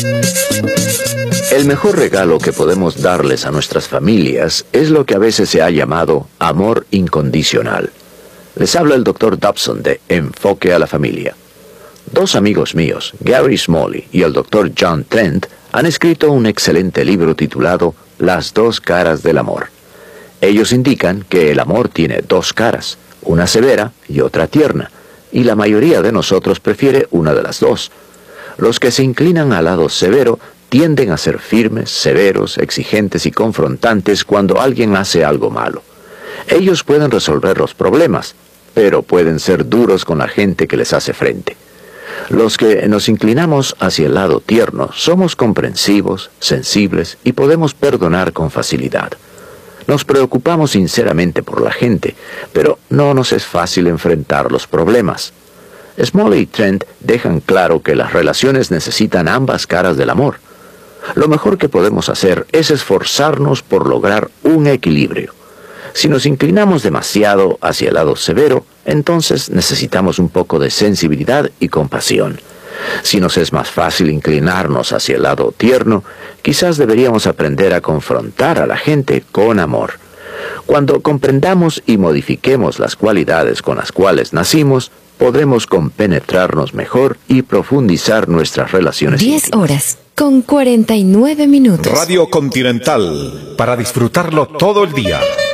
El mejor regalo que podemos darles a nuestras familias es lo que a veces se ha llamado amor incondicional. Les habla el Dr. Dobson de Enfoque a la Familia. Dos amigos míos, Gary Smalley y el Dr. John Trent, han escrito un excelente libro titulado Las dos caras del amor. Ellos indican que el amor tiene dos caras, una severa y otra tierna, y la mayoría de nosotros prefiere una de las dos. Los que se inclinan al lado severo tienden a ser firmes, severos, exigentes y confrontantes cuando alguien hace algo malo. Ellos pueden resolver los problemas, pero pueden ser duros con la gente que les hace frente. Los que nos inclinamos hacia el lado tierno somos comprensivos, sensibles y podemos perdonar con facilidad. Nos preocupamos sinceramente por la gente, pero no nos es fácil enfrentar los problemas. Smalley y Trent dejan claro que las relaciones necesitan ambas caras del amor. Lo mejor que podemos hacer es esforzarnos por lograr un equilibrio. Si nos inclinamos demasiado hacia el lado severo, entonces necesitamos un poco de sensibilidad y compasión. Si nos es más fácil inclinarnos hacia el lado tierno, quizás deberíamos aprender a confrontar a la gente con amor. Cuando comprendamos y modifiquemos las cualidades con las cuales nacimos, podremos compenetrarnos mejor y profundizar nuestras relaciones. 10 horas con 49 minutos. Radio Continental, para disfrutarlo todo el día.